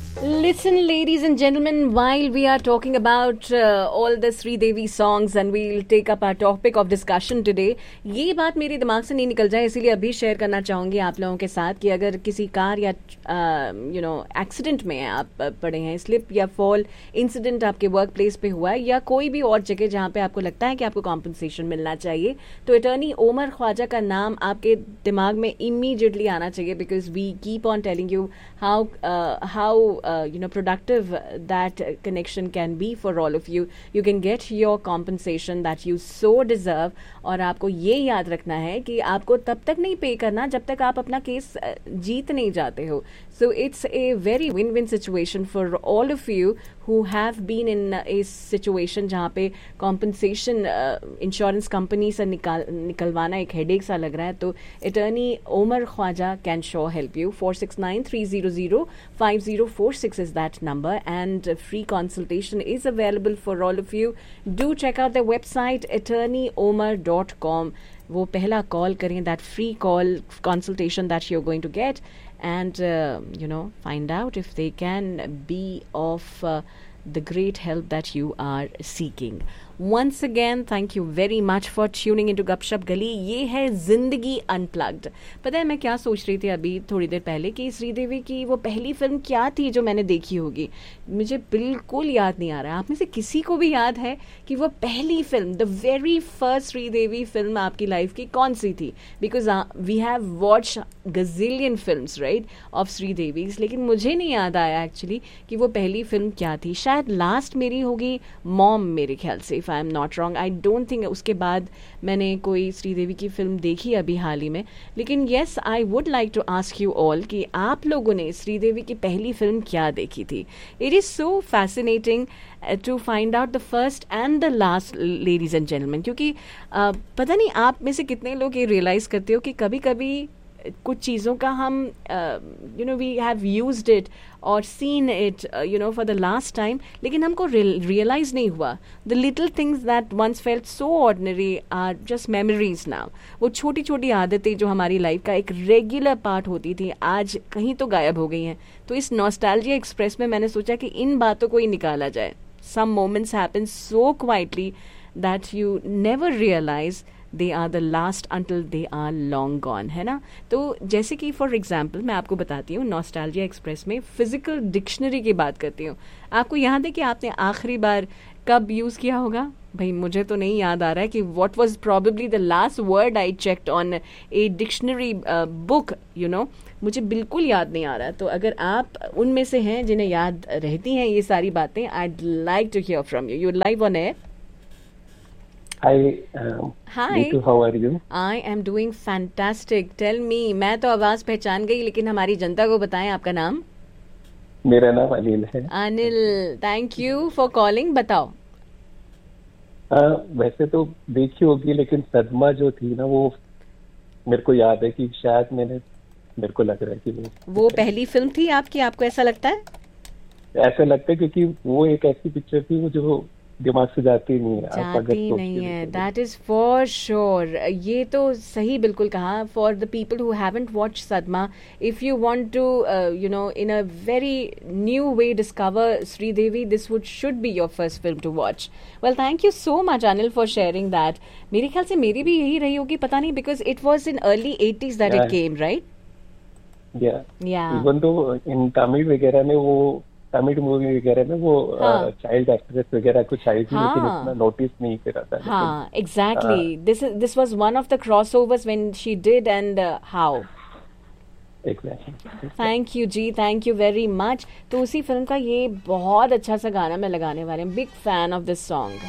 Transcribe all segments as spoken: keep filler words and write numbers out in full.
Listen, ladies and gentlemen, while we are talking about uh, all the Sri Devi songs and we'll take up our topic of discussion today, ये बात मेरे दिमाग से नहीं निकल जाए, इसीलिए अभी शेयर करना चाहूँगी आप लोगों के साथ कि अगर किसी कार या यू नो एक्सीडेंट में आप पड़े हैं, स्लिप या फॉल इंसिडेंट आपके वर्क प्लेस पे हुआ है या कोई भी और जगह जहाँ पे आपको लगता है कि आपको कॉम्पनसेशन मिलना चाहिए, तो अटर्नी ओमर ख्वाजा का नाम आपके दिमाग में इमीडिएटली आना चाहिए, because we keep on telling you how how Uh, you know, productive that uh, connection can be for all of you. You can get your compensation that you so deserve. और आपको ये याद रखना है कि आपको तब तक नहीं पे करना जब तक आप अपना केस uh, जीत नहीं जाते हो. So it's a very win-win situation for all of you who have been in a situation जहाँ पे compensation इंश्योरेंस uh, कंपनी से निकाल निकलवाना एक हेडेक सा लग रहा है, तो attorney Omar Khwaja can show help you. Four six nine three zero zero five zero four six is that number, and free consultation is available for all of you. Do check out the website attorney omar dot com. वो पहला call करें, that free call consultation that you're going to get, and uh, you know, find out if they can be of uh, the great help that you are seeking. Once again, thank you very much for tuning into गपशप गली. ये है जिंदगी unplugged. पता है मैं क्या सोच रही थी अभी थोड़ी देर पहले कि श्रीदेवी की वो पहली फिल्म क्या थी जो मैंने देखी होगी. मुझे बिल्कुल याद नहीं आ रहा है. आप में से किसी को भी याद है कि वो पहली film, the very first Sridevi film आपकी लाइफ की कौन सी थी? Because we have watch gazillion films right of Sridevi, लेकिन मुझे नहीं याद आया एक्चुअली कि वो पहली फिल्म क्या थी. शायद लास्ट मेरी होगी मॉम, मेरे ख्याल से, I am not wrong. I don't think उसके बाद मैंने कोई श्रीदेवी की फिल्म देखी अभी हाल ही में. लेकिन yes, I would like to ask you all कि आप लोगों ने श्रीदेवी की पहली फिल्म क्या देखी थी. It is so fascinating to find out the first and the last, ladies and gentleman, क्योंकि uh, पता नहीं आप में से कितने लोग ये रियलाइज़ करते हो कि कभी कभी कुछ चीज़ों का हम you know we have used it और seen it you know for the last time, लेकिन हमको रियलाइज़ नहीं हुआ. The little things that once felt so ordinary are just memories now. वो छोटी छोटी आदतें जो हमारी लाइफ का एक रेगुलर पार्ट होती थी, आज कहीं तो गायब हो गई हैं. तो इस नॉस्टैल्जिया एक्सप्रेस में मैंने सोचा कि इन बातों को ही निकाला जाए. Some moments happen so quietly that you never realise they are the last until they are long gone, है ना. तो जैसे कि फॉर एग्जाम्पल मैं आपको बताती हूँ, नॉस्टैल्जिया एक्सप्रेस में फिजिकल डिक्शनरी की बात करती हूँ. आपको याद है कि आपने आखिरी बार कब यूज़ किया होगा? भाई मुझे तो नहीं याद आ रहा है कि what was probably the last word I checked on a dictionary book, you know. मुझे बिल्कुल याद नहीं आ रहा. तो अगर आप उनमें से हैं जिन्हें याद रहती हैं ये सारी बातें, I like to here from you. You live on air. Hi, um, Hi. Neetu, how are you? I am doing fantastic. Tell me, मैं तो आवाज पहचान गई, लेकिन हमारी जनता को बताएं आपका नाम. मेरा नाम अनिल है. Anil, thank you for calling. बताओ. आ, वैसे तो देखी होगी, लेकिन सदमा जो थी ना, वो मेरे को याद है कि शायद मैंने मेरे को लग रहा है कि वो वो पहली फिल्म थी आपकी. आपको ऐसा लगता है? ऐसा लगता है क्योंकि वो एक ऐसी पिक्चर थी वो जो दिमाग से जाती नहीं है. जाती नहीं है. That is for sure. ये तो सही बिल्कुल कहा. For the people who haven't watch सदमा, if you want to you know in a very new way discover Sridevi, this would should be your first film to watch. Well, thank you so much Anil for sharing that. मेरे ख्याल से मेरी भी यही रही होगी, पता नहीं, because it was in early eighties that it came, right? या इवन तो इन तमिल वगैरह में, वो तमिल मूवी वगैरह में वो चाइल्ड एक्ट्रेस वगैरह कुछ आई थी, लेकिन इतना नोटिस नहीं करा था. हाँ, exactly. This this was one of the crossovers when she did, and how exactly. Thank you ji, thank you very much. तो उसी फिल्म का ये बहुत अच्छा सा गाना मैं लगाने वाले हूँ. Big fan of this song.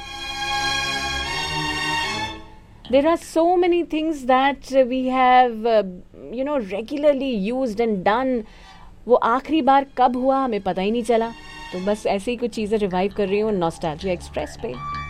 There are so many things that we have uh, you know regularly used and done. वो आखिरी बार कब हुआ हमें पता ही नहीं चला. तो बस ऐसे ही कुछ चीज़ें रिवाइव कर रही हूँ नॉस्टैल्जिया एक्सप्रेस पे.